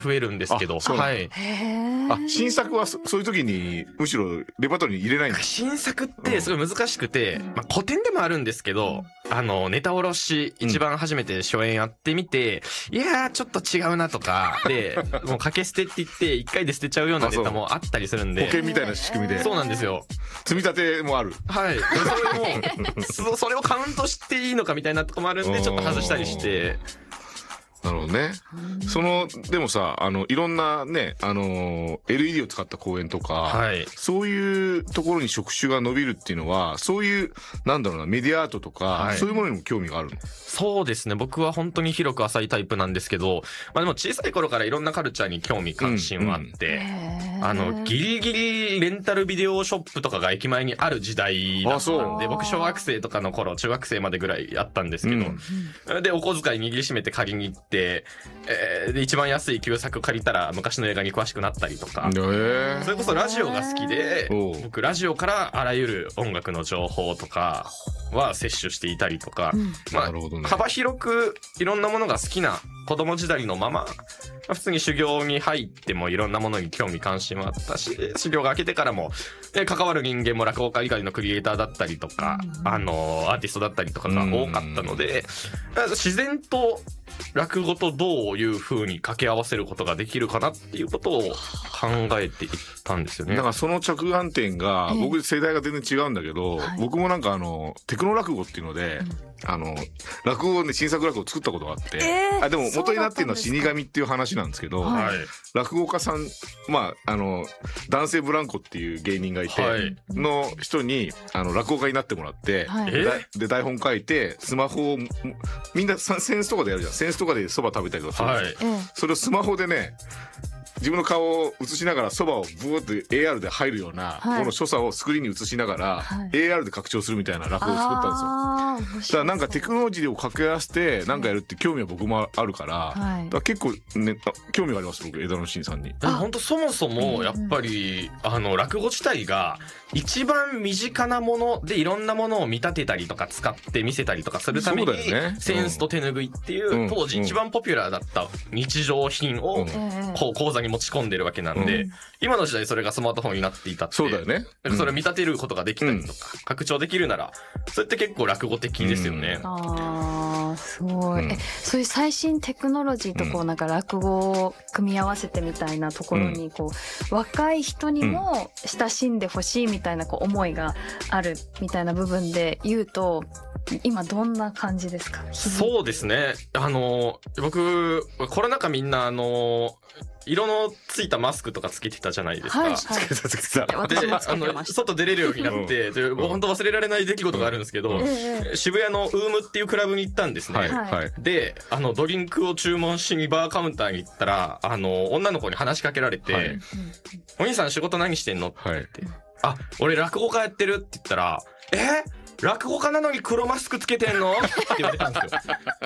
増えるんですけど、はい。 新作はそういう時にむしろレパートリーに入れないんだ。 新作ってすごい難しくて、古典でもあるんですけど、ネタおろし一番初めて初演やってみて、いやーちょっと違うなとかで、もう掛け捨てって言って一回で捨てちゃうようなネタもあったりするんで。 保険みたいな仕組みで。 そうなんですよ。 積み立てもある。 はい。それをカウントしていいのかみたいなとこもあるんで、ちょっと外したりして。 なるほどね。でもさ、いろんなね、LED を使った公演とか、はい、そういうところに職種が伸びるっていうのは、そういう、なんだろうな、メディアアートとか、はい、そういうものにも興味があるの？ そうですね。僕は本当に広く浅いタイプなんですけど、でも小さい頃からいろんなカルチャーに興味関心はあって、ギリギリレンタルビデオショップとかが駅前にある時代だったんで、僕小学生とかの頃、中学生までぐらいあったんですけど、で、お小遣い握りしめて借りに行って、で一番安い旧作借りたら昔の映画に詳しくなったりとか、それこそラジオが好きで、僕ラジオからあらゆる音楽の情報とかは摂取していたりとか、幅広くいろんなものが好きな子供時代のまま、普通に修行に入ってもいろんなものに興味関心はあったし、修行が明けてからも関わる人間も落語家以外のクリエイターだったりとか、アーティストだったりとかが多かったので、自然と落語とどういう風に掛け合わせることができるかなっていうことを考えていったんですよね。 だからその着眼点が、僕世代が全然違うんだけど、僕もなんかテクノ落語っていうので、落語ね、新作落語を作ったことがあって、でも元になってるのは死神っていう話なんですけど、落語家さん、男性ブランコっていう芸人がいて、の人に落語家になってもらって、で台本書いて、スマホをみんなセンスとかでやるじゃん。センスとかでそば食べたりとかするんですよ。それをスマホでね、自分の顔を映しながらそばをブーって AR で入るような、この所作をスクリーンに映しながら、AR で拡張するみたいな落語を作ったんですよ。だからなんかテクノロジーを掛け合わせてなんかやるって興味は僕もあるから、だから結構ね、興味があります僕、枝野真さんに。 本当そもそもやっぱり落語自体が一番身近なものでいろんなものを見立てたりとか使って見せたりとかするために、センスと手拭いっていう当時一番ポピュラーだった日常品を講座に持ち込んでるわけなんで、今の時代それがスマートフォンになっていたって、 そうだよね。 それを見立てることができたりとか、拡張できるならそれって結構落語的ですよね。 すごい。そういう最新テクノロジーとこうなんか落語を組み合わせてみたいなところにこう、若い人にも親しんでほしいみたいなこう思いがあるみたいな部分で言うと、今どんな感じですか？ そうですね。僕コロナ禍みんな色のついたマスクとかつけてたじゃないですか。 つけた。 で、外出れるようになって、本当忘れられない出来事があるんですけど、渋谷のウームっていうクラブに行ったんですね。で、ドリンクを注文しにバーカウンターに行ったら、女の子に話しかけられて、お兄さん仕事何してんのって言って、俺落語家やってるって言ったら、落語家なのに黒マスクつけてんのって言われたんですよ。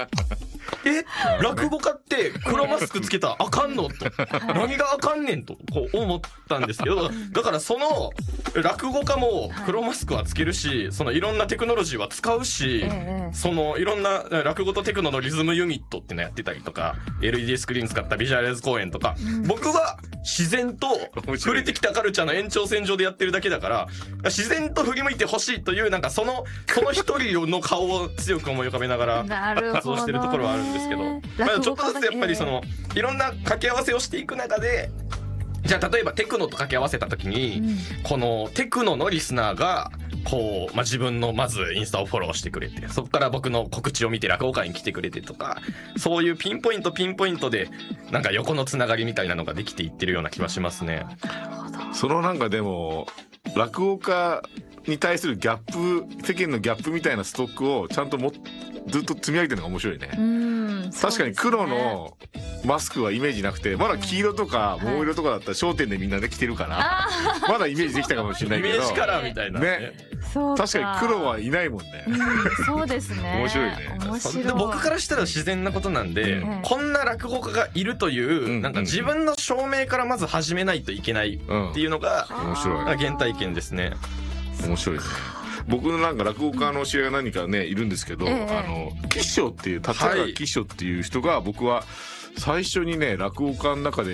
落語家って黒マスクつけたらあかんのと、何があかんねんとこう思ったんですけど、だからその落語家も黒マスクはつけるし、そのいろんなテクノロジーは使うし、そのいろんな落語とテクノのリズムユニットっていうのやってたりとか、 LED スクリーン使ったビジュアライズ公演とか、僕は自然と触れてきたカルチャーの延長線上でやってるだけだから、自然と振り向いてほしいという、なんかその一人の顔を強く思い浮かべながら活動してるところはあるんですけど、ちょっとずつやっぱりそのいろんな掛け合わせをしていく中で、じゃあ例えばテクノと掛け合わせた時に、このテクノのリスナーがこう、自分のまずインスタをフォローしてくれて、そこから僕の告知を見て落語会に来てくれてとか、そういうピンポイントでなんか横のつながりみたいなのができていってるような気はしますね。 そのなんかでも落語家に対するギャップ、世間のギャップみたいなストックをちゃんとずっと積み上げてるのが面白いね。確かに黒のマスクはイメージなくて、まだ黄色とか桃色とかだったら笑点でみんなで着てるから、まだイメージできたかもしれないけど、 イメージカラーみたいなね。 確かに黒はいないもんね。 そうですね。 面白いね。 で僕からしたら自然なことなんで、こんな落語家がいるという、なんか自分の証明からまず始めないといけないっていうのが原体験ですね。 面白いね。僕のなんか落語家の知り合いが何かねいるんですけど、吉祥っていう立川吉祥っていう人が僕は最初にね落語家の中で